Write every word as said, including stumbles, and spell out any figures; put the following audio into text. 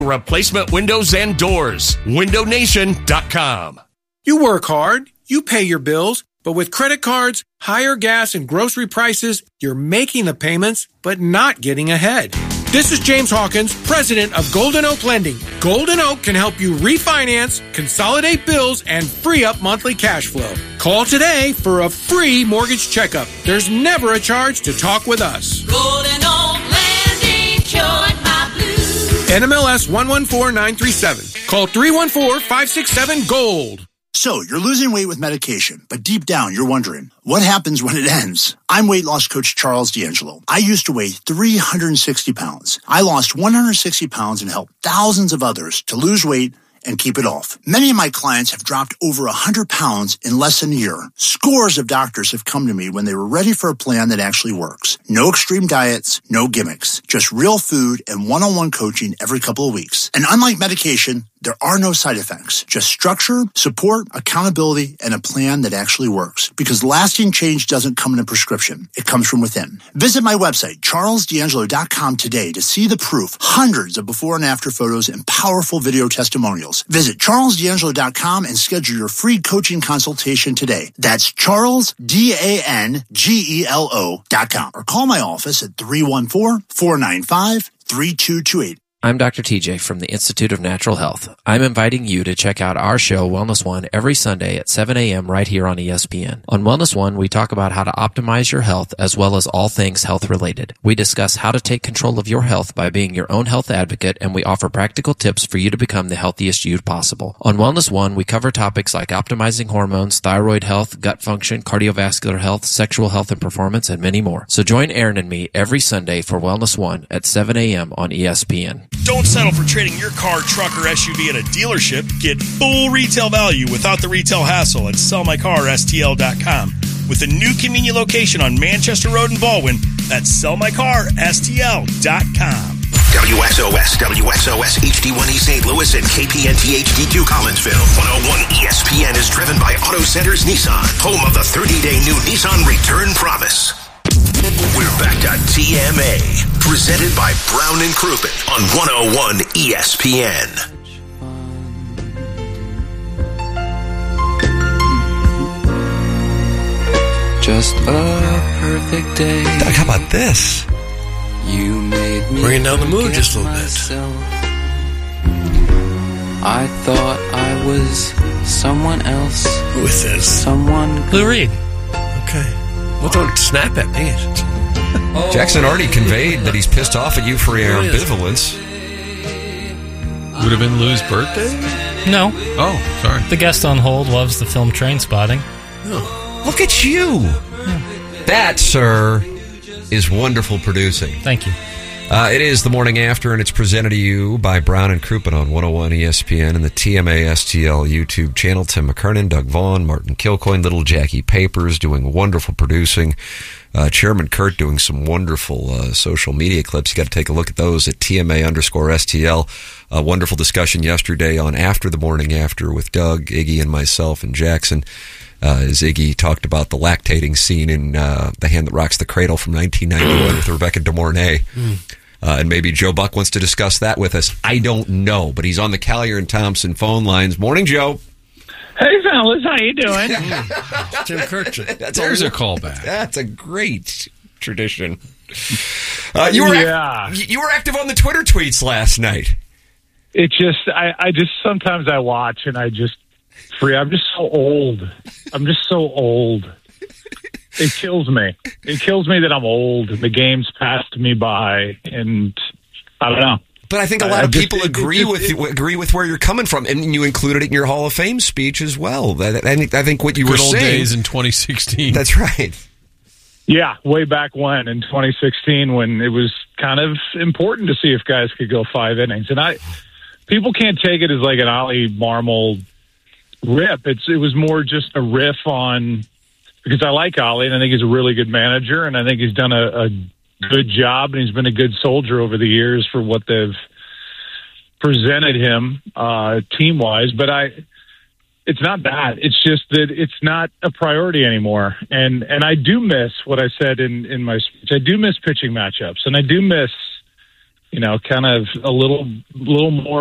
Replacement windows and doors. window nation dot com. You work hard, you pay your bills, but with credit cards, higher gas and grocery prices, you're making the payments, but not getting ahead. This is James Hawkins, president of Golden Oak Lending. Golden Oak can help you refinance, consolidate bills, and free up monthly cash flow. Call today for a free mortgage checkup. There's never a charge to talk with us. Golden Oak Lending cured my blues. N M L S one one four nine three seven. Call three one four, five six seven, GOLD. So, you're losing weight with medication, but deep down, you're wondering, what happens when it ends? I'm weight loss coach Charles D'Angelo. I used to weigh three hundred sixty pounds. I lost one hundred sixty pounds and helped thousands of others to lose weight and keep it off. Many of my clients have dropped over one hundred pounds in less than a year. Scores of doctors have come to me when they were ready for a plan that actually works. No extreme diets, no gimmicks, just real food and one-on-one coaching every couple of weeks. And unlike medication, there are no side effects, just structure, support, accountability, and a plan that actually works. Because lasting change doesn't come in a prescription. It comes from within. Visit my website, charles d'angelo dot com today to see the proof, hundreds of before and after photos, and powerful video testimonials. Visit charles d'angelo dot com and schedule your free coaching consultation today. That's Charles, D A N G E L O dot com. Or call my office at three one four, four nine five, three two two eight. I'm Doctor T J from the Institute of Natural Health. I'm inviting you to check out our show, Wellness One, every Sunday at seven a.m. right here on E S P N. On Wellness One, we talk about how to optimize your health as well as all things health-related. We discuss how to take control of your health by being your own health advocate, and we offer practical tips for you to become the healthiest you possible. On Wellness One, we cover topics like optimizing hormones, thyroid health, gut function, cardiovascular health, sexual health and performance, and many more. So join Aaron and me every Sunday for Wellness One at seven a.m. on E S P N. Don't settle for trading your car, truck, or S U V at a dealership. Get full retail value without the retail hassle at sell my car S T L dot com. With a new convenient location on Manchester Road in Baldwin, that's sell my car S T L dot com. W S O S, W S O S H D one E Saint Louis, and K P N T H D two Collinsville. one oh one E S P N is driven by Auto Centers Nissan, home of the thirty-day new Nissan Return Promise. We're back to T M A, presented by Brown and Crouppen on one oh one E S P N. Just a perfect day. Doug, how about this? You made me bringing down the mood just a little myself. bit. I thought I was someone else. Who is this? Someone. Lou Reed. Okay. Well, don't snap at me. Oh, Jackson already conveyed that he's pissed off at you for your ambivalence. Would have been Lou's birthday? No. Oh, sorry. The guest on hold loves the film Trainspotting. Oh. Look at you. Yeah. That, sir, is wonderful producing. Thank you. Uh, it is the morning after, and it's presented to you by Brown and Crouppen on one oh one E S P N and the T M A S T L YouTube channel. Tim McKernan, Doug Vaughn, Martin Kilcoyne, little Jackie Papers doing wonderful producing. Uh, Chairman Kurt doing some wonderful uh, social media clips. You got to take a look at those at T M A underscore S T L. A wonderful discussion yesterday on After the Morning After with Doug, Iggy, and myself and Jackson. Uh, as Iggy talked about the lactating scene in uh, The Hand That Rocks the Cradle from nineteen ninety-one with Rebecca De Mornay. Mm. Uh, and maybe Joe Buck wants to discuss that with us. I don't know, but he's on the Collier and Thompson phone lines. Morning, Joe. Hey, fellas, how you doing? Tim Kirchin. That's There's a, a callback. That's a great tradition. Uh, you were yeah. act- you were active on the Twitter tweets last night. It just, I, I just sometimes I watch and I just free. I'm just so old. I'm just so old. It kills me. It kills me that I'm old. The game's passed me by, and I don't know. But I think a lot I, of I just, people it, agree it, with it, you, agree with where you're coming from, and you included it in your Hall of Fame speech as well. I, I think I think what you Good were old saying days in twenty sixteen. That's right. Yeah, way back when in twenty sixteen, when it was kind of important to see if guys could go five innings, and I people can't take it as like an Ollie Marmol rip. It's it was more just a riff on. Because I like Ollie, and I think he's a really good manager, and I think he's done a, a good job, and he's been a good soldier over the years for what they've presented him uh, team-wise. But I, it's not that. It's just that it's not a priority anymore. And and I do miss what I said in, in my speech. I do miss pitching matchups, and I do miss you know, kind of a little, little more